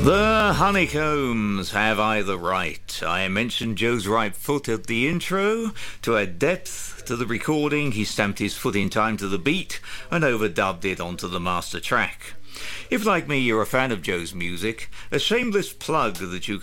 The Honeycombs, Have I the Right? I mentioned Joe's right foot at the intro. To add depth to the recording, he stamped his foot in time to the beat and overdubbed it onto the master track. If, like me, you're a fan of Joe's music, a shameless plug that you